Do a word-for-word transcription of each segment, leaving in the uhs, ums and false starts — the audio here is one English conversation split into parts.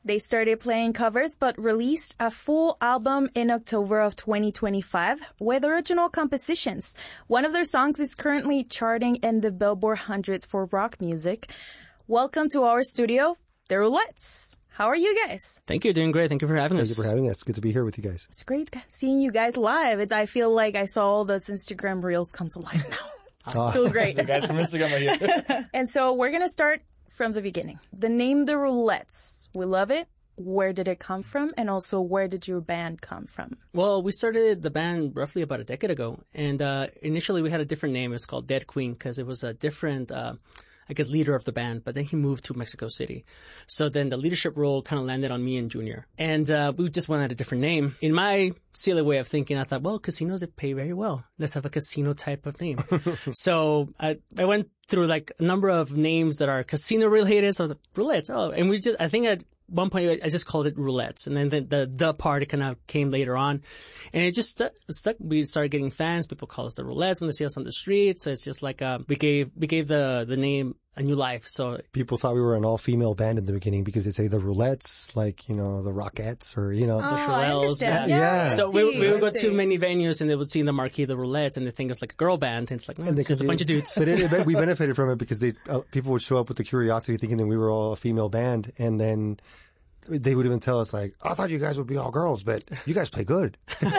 They started playing covers but released a full album in October of twenty twenty-five with original compositions. One of their songs is currently charting in the Billboard hundreds for rock music. Welcome to our studio, The Roulettes. How are you guys? Thank you. Doing great. Thank you for having Thank us. Thank you for having us. Good to be here with you guys. It's great seeing you guys live. It, I feel like I saw all those Instagram reels come to life now. Awesome. It feels great. The guys from Instagram are here. And so we're going to start from the beginning. The name The Roulettes. We love it. Where did it come from? And also, where did your band come from? Well, we started the band roughly about a decade ago. And uh initially we had a different name. It's called Dead Queen because it was a different... uh I guess, leader of the band, but then he moved to Mexico City. So then the leadership role kind of landed on me and Junior. And uh we just wanted a different name. In my silly way of thinking, I thought, well, casinos, they pay very well. Let's have a casino type of name. So I I went through like a number of names that are casino related. So the roulettes, oh, and we just, I think at one point I just called it roulettes. And then the the, the part kind of came later on. And it just stu- stuck. We started getting fans. People call us the roulettes when they see us on the street. So it's just like, uh, we gave, we gave the, the name a new life. So people thought we were an all-female band in the beginning because they'd say the Roulettes, like, you know, the Rockettes or, you know, Oh, the I Shirelles. understand. Yeah. Yeah, I So we, see, we would I go to see. many venues and they would see in the marquee the roulettes and they think it's like a girl band. And it's like, no, And they it's just a could bunch of do- dudes. But it, it, we benefited from it because they uh, people would show up with the curiosity thinking that we were all a female band, and then they would even tell us like, I thought you guys would be all girls, but you guys play good.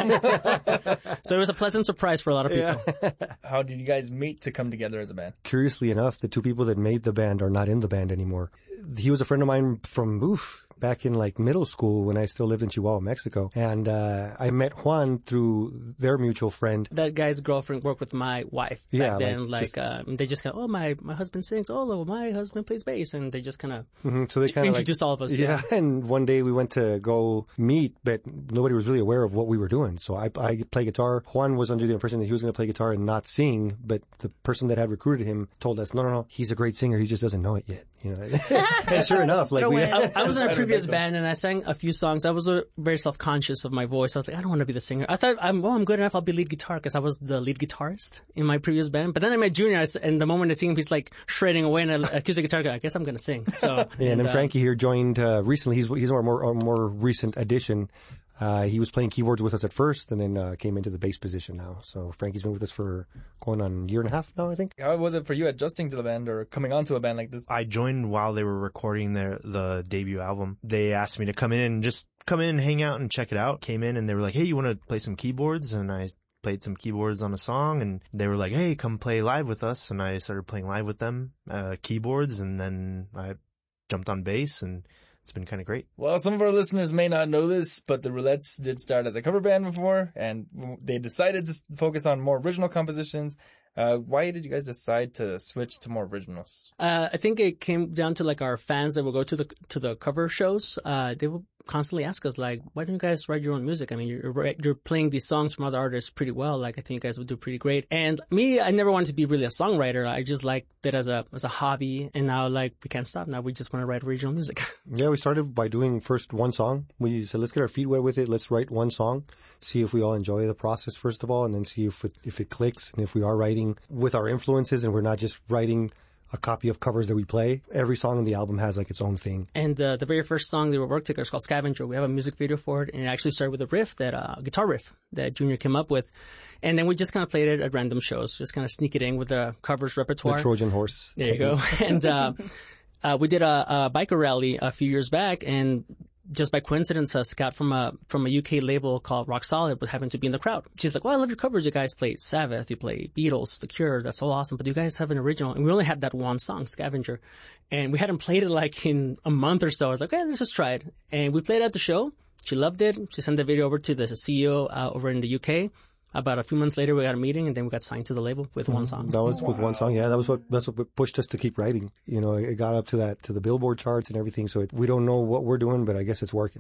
So it was a pleasant surprise for a lot of people. How did you guys meet to come together as a band? Curiously enough, the two people that made the band are not in the band anymore. He was a friend of mine from oof, back in like middle school when I still lived in Chihuahua, Mexico. And uh I met Juan through their mutual friend. That guy's girlfriend worked with my wife back Yeah, then. like, Like, just- uh, they just kind of, oh, my, my husband sings. Oh, well, my husband plays bass. And they just kind of Mhm, so they kind of introduced all of us. Yeah, and one day we went to go meet, but nobody was really aware of what we were doing. So I, I play guitar. Juan was under the impression that he was going to play guitar and not sing, but the person that had recruited him told us, no, no, no, he's a great singer. He just doesn't know it yet. You know, and sure enough, like we, I, I was in a Side previous effect. band and I sang a few songs. I was uh, very self-conscious of my voice. I was like, I don't want to be the singer. I thought, I'm, well, I'm good enough. I'll be lead guitar because I was the lead guitarist in my previous band. But then I met Junior, I s- and the moment I see him, he's like shredding away and I accused the guitar. I guess I'm going to sing. So, yeah, and then uh, Frankie here joined uh, recently. He's he's our more our more recent addition. Uh, he was playing keyboards with us at first, and then uh, came into the bass position now. So Frankie's been with us for going on a year and a half now, I think. How was it for you adjusting to the band or coming onto a band like this? I joined while they were recording their the debut album. They asked me to come in and just come in and hang out and check it out. Came in and they were like, hey, you want to play some keyboards? And I played some keyboards on a song and they were like, hey, come play live with us. And I started playing live with them, uh, keyboards, and then I jumped on bass and it's been kind of great. Well, some of our listeners may not know this, but the Roulettes did start as a cover band before, and they decided to s- focus on more original compositions. Uh, why did you guys decide to switch to more originals? Uh, I think it came down to like our fans that will go to the to the cover shows. Uh, they will constantly ask us like, "Why don't you guys write your own music? I mean, you're you're you're playing these songs from other artists pretty well. Like, I think you guys would do pretty great." And me, I never wanted to be really a songwriter. I just liked it as a as a hobby. And now, like, we can't stop. Now we just want to write original music. Yeah, we started by doing first one song. We said, let's get our feet wet with it. Let's write one song, see if we all enjoy the process first of all, and then see if it, if it clicks and if we are writing with our influences and we're not just writing a copy of covers that we play. Every song on the album has like its own thing. And uh, the very first song they were worked together is called Scavenger. We have a music video for it, and it actually started with a riff, that uh, guitar riff that Junior came up with. And then we just kind of played it at random shows, just kind of sneak it in with the covers repertoire. The Trojan horse. There you go. And uh, uh, we did a, a biker rally a few years back, and just by coincidence, a scout from a from a U K label called Rock Solid would happen to be in the crowd. She's like, "Well, I love your covers. You guys play Sabbath, you play Beatles, The Cure. That's all awesome. But you guys have an original." And we only had that one song, Scavenger, and we hadn't played it like in a month or so. I was like, "Okay, let's just try it." And we played it at the show. She loved it. She sent the video over to the C E O uh, over in the U K. About a few months later, we got a meeting, and then we got signed to the label with one song. That was with one song. Yeah, that was what that's what pushed us to keep writing. You know, it got up to that to the Billboard charts and everything. So it, we don't know what we're doing, but I guess it's working.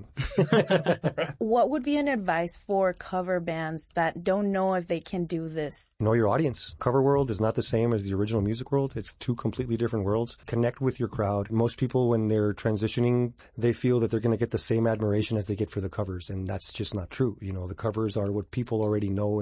What would be an advice for cover bands that don't know if they can do this? Know your audience. Cover world is not the same as the original music world. It's two completely different worlds. Connect with your crowd. Most people, when they're transitioning, they feel that they're going to get the same admiration as they get for the covers, and that's just not true. You know, the covers are what people already know and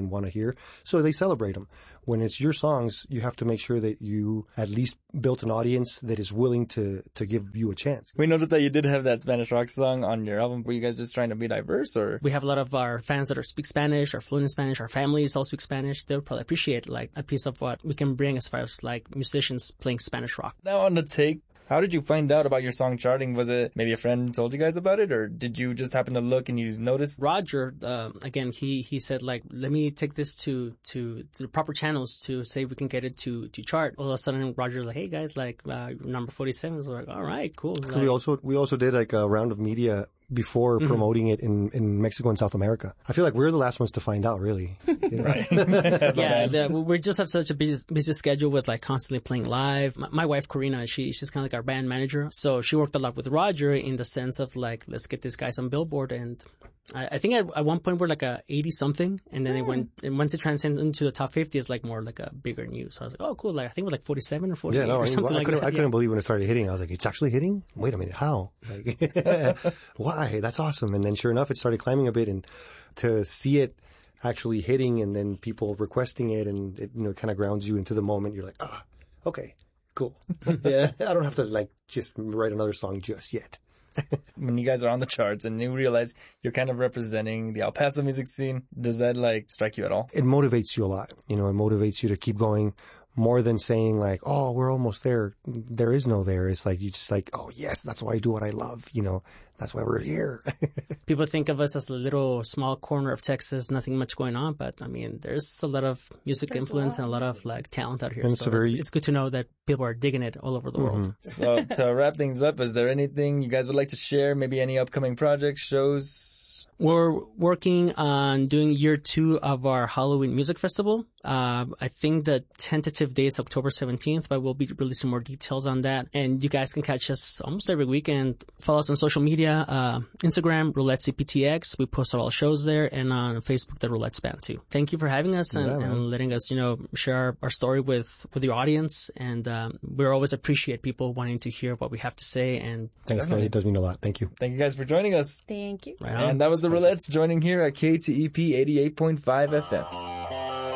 and want to hear. So they celebrate them. When it's your songs, you have to make sure that you at least built an audience that is willing to, to give you a chance. We noticed that you did have that Spanish rock song on your album. Were you guys just trying to be diverse, or? We have a lot of our fans that are speak Spanish, are fluent in Spanish. Our families all speak Spanish. They would probably appreciate like a piece of what we can bring as far as like musicians playing Spanish rock. Now on the take, how did you find out about your song charting? Was it maybe a friend told you guys about it, or did you just happen to look and you noticed? Roger, uh, again, he, he said like, let me take this to, to, to the proper channels to say if we can get it to, to chart. All of a sudden, Roger's like, hey guys, like, uh, number forty-seven. So like, all right, cool. Like, we also, we also did like a round of media before mm-hmm. promoting it in, in Mexico and South America. I feel like we're the last ones to find out, really. You know? Right. Yeah, the, we just have such a busy, busy schedule with like constantly playing live. My, my wife, Karina, she, she's kind of like our band manager. So she worked a lot with Roger in the sense of like, let's get this guys on Billboard. And I, I think at, at one point we're like a eighty something. And then mm. it went, and once it transcended into the top fifty, it's like more like a bigger news. So I was like, oh, cool. Like, I think it was like forty-seven or forty-eight yeah, no, or I, mean, something well, I like couldn't, that. I couldn't yeah. believe when it started hitting. I was like, it's actually hitting? Wait a minute, how? Like, why? That's awesome. And then sure enough, it started climbing a bit, and to see it actually hitting and then people requesting it, and it, you know, kind of grounds you into the moment. You're like, ah, okay, cool. Yeah, I don't have to like just write another song just yet. When you guys are on the charts and you realize you're kind of representing the El Paso music scene, does that like strike you at all? It motivates you a lot. You know, it motivates you to keep going. More than saying like, oh, we're almost there. There is no there. It's like, you just like, oh yes, that's why I do what I love. You know, that's why we're here. People think of us as a little small corner of Texas, nothing much going on. But I mean, there's a lot of music there's influence and a lot of like talent out here. And so it's, very... it's, it's good to know that people are digging it all over the mm-hmm. world. So to wrap things up, is there anything you guys would like to share? Maybe any upcoming projects, shows? We're working on doing year two of our Halloween Music Festival. Uh, I think the tentative date is October seventeenth, but we'll be releasing more details on that. And you guys can catch us almost every weekend. Follow us on social media, uh, Instagram, Roulette C P T X. We post all our shows there, and on Facebook, the Roulette Span too. Thank you for having us and, yeah, and letting us, you know, share our, our story with, with your audience. And, um, we always appreciate people wanting to hear what we have to say. And thanks, guys. It does mean a lot. Thank you. Thank you guys for joining us. Thank you. Right on. And that was the Roulettes joining here at K T E P eighty-eight point five F M.